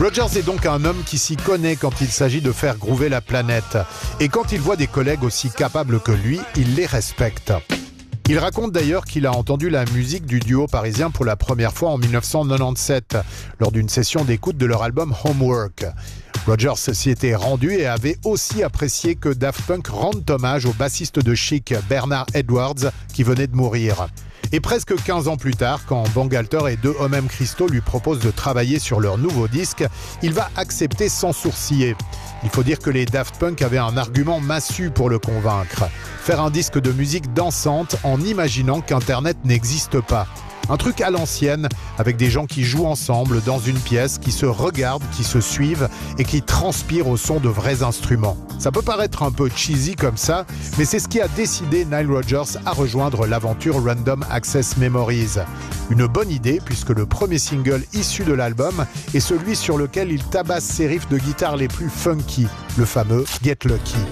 Rogers est donc un homme qui s'y connaît quand il s'agit de faire groover la planète. Et quand il voit des collègues aussi capables que lui, il les respecte. Il raconte d'ailleurs qu'il a entendu la musique du duo parisien pour la première fois en 1997, lors d'une session d'écoute de leur album Homework. Rogers s'y était rendu et avait aussi apprécié que Daft Punk rende hommage au bassiste de Chic, Bernard Edwards, qui venait de mourir. Et presque 15 ans plus tard, quand Bangalter et deux Homem Christo lui proposent de travailler sur leur nouveau disque, il va accepter sans sourciller. Il faut dire que les Daft Punk avaient un argument massu pour le convaincre. Faire un disque de musique dansante en imaginant qu'Internet n'existe pas. Un truc à l'ancienne, avec des gens qui jouent ensemble dans une pièce, qui se regardent, qui se suivent et qui transpirent au son de vrais instruments. Ça peut paraître un peu cheesy comme ça, mais c'est ce qui a décidé Nile Rodgers à rejoindre l'aventure Random Access Memories. Une bonne idée, puisque le premier single issu de l'album est celui sur lequel il tabasse ses riffs de guitare les plus funky, le fameux Get Lucky.